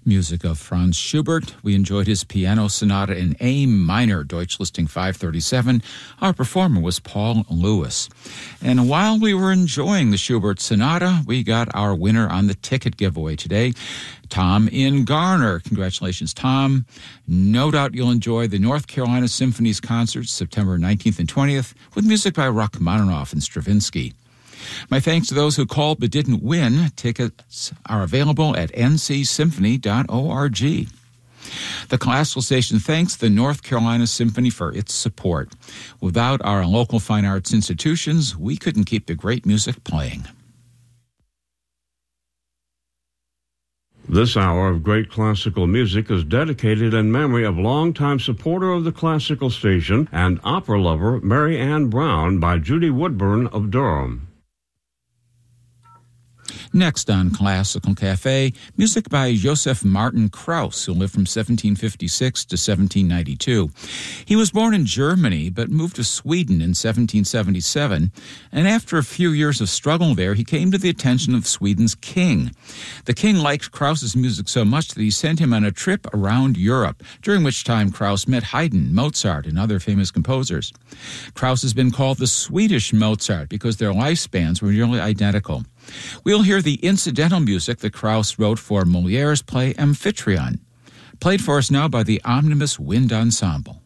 Music of Franz Schubert. We enjoyed his piano sonata in A minor, Deutsch listing 537. Our performer was Paul Lewis. And while we were enjoying the Schubert sonata, we got our winner on the ticket giveaway today, Tom in Garner. Congratulations, Tom. No doubt you'll enjoy the North Carolina Symphony's concerts September 19th and 20th with music by Rachmaninoff and Stravinsky. My thanks to those who called but didn't win. Tickets are available at ncsymphony.org. The classical station thanks the North Carolina Symphony for its support. Without our local fine arts institutions, we couldn't keep the great music playing. This hour of great classical music is dedicated in memory of longtime supporter of the classical station and opera lover Mary Ann Brown by Judy Woodburn of Durham. Next on Classical Cafe, music by Joseph Martin Krauss, who lived from 1756 to 1792. He was born in Germany, but moved to Sweden in 1777, and after a few years of struggle there, he came to the attention of Sweden's king. The king liked Krauss's music so much that he sent him on a trip around Europe, during which time Krauss met Haydn, Mozart, and other famous composers. Krauss has been called the Swedish Mozart because their lifespans were nearly identical. We'll hear the incidental music that Krauss wrote for Molière's play Amphitryon, played for us now by the Omnibus Wind Ensemble.